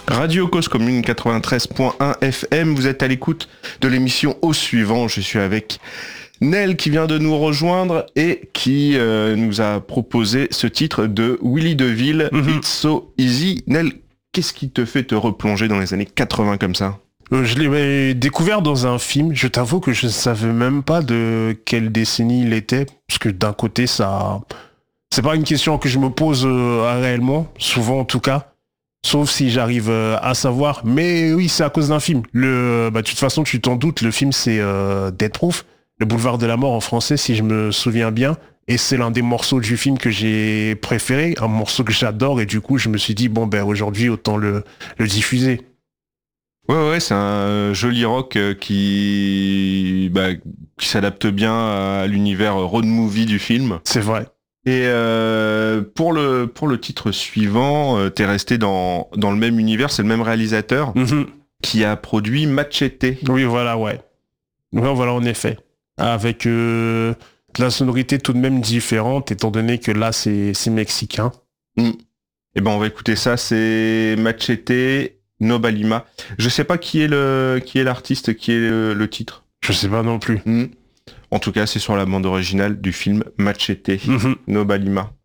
Radio Cause Commune 93.1 FM, vous êtes à l'écoute de l'émission Au Suivant. Je suis avec Nel qui vient de nous rejoindre et qui nous a proposé ce titre de Willy DeVille, It's So Easy. Nel, qu'est-ce qui te fait te replonger dans les années 80 comme ça ? Je l'ai découvert dans un film. Je t'avoue que je ne savais même pas de quelle décennie il était, parce que d'un côté, ça, c'est pas une question que je me pose réellement, souvent en tout cas. Sauf si j'arrive à savoir. Mais oui, c'est à cause d'un film. De toute façon, tu t'en doutes, le film c'est Death Proof, le boulevard de la mort en français, si je me souviens bien. Et c'est l'un des morceaux du film que j'ai préféré, un morceau que j'adore. Et du coup, je me suis dit, aujourd'hui, autant le diffuser. Ouais, c'est un joli rock qui s'adapte bien à l'univers road movie du film. C'est vrai. Et pour le titre suivant, t'es resté dans le même univers, c'est le même réalisateur qui a produit Machete. Oui, voilà, ouais. Voilà, en effet. Avec de la sonorité tout de même différente, étant donné que là, c'est mexicain. Et ben, on va écouter ça, c'est Machete, Nobalima. Je sais pas qui est l'artiste, qui est le titre. Je sais pas non plus. En tout cas, c'est sur la bande originale du film Machete, Nobalima.